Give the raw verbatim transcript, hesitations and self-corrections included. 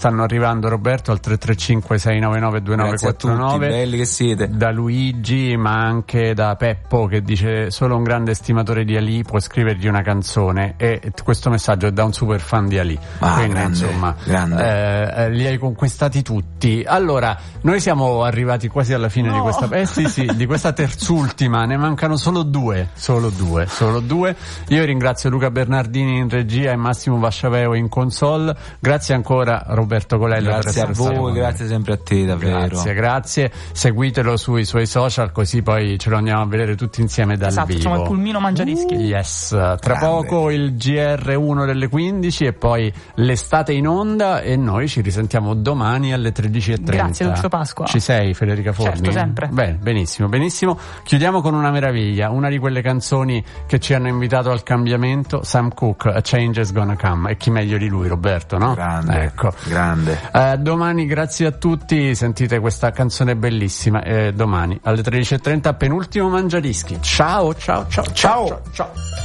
stanno arrivando, Roberto, al tre tre cinque sei nove nove due nove quattro nove. Belli che siete. Da Luigi, ma anche da Peppo, che dice: solo un grande estimatore di Ali può scrivergli una canzone, e questo messaggio è da un super fan di Ali. Ah, quindi grande, insomma grande. Eh, li hai conquistati tutti. Allora, noi siamo arrivati quasi alla fine no. di questa eh sì sì di questa terzultima, ne mancano solo due solo due solo due. Io ringrazio Luca Bernardini in regia e Massimo Vasciaveo in console. Grazie ancora Roberto Colella. Grazie a voi, grazie sempre a te, davvero. Grazie, grazie. Seguitelo sui suoi social, così poi ce lo andiamo a vedere tutti insieme dal esatto, vivo. Facciamo il pulmino mangiadischi. Uh, yes. Tra Grande. poco il G R uno delle quindici e poi l'estate in onda, e noi ci risentiamo domani alle tredici e trenta. Grazie Lucio Pasqua. Ci sei, Federica Forni? Certo, sempre. Bene, benissimo, benissimo. Chiudiamo con una meraviglia, una di quelle canzoni che ci hanno invitato al cambiamento, Sam Cooke, A Change Is Gonna Come. E chi meglio di lui, Roberto, no? Grande, ecco. grande. Uh, domani, grazie a tutti, sentite questa canzone bellissima, eh, domani alle tredici e trenta, penultimo Mangiadischi. Ciao, ciao, ciao, ciao, ciao, ciao.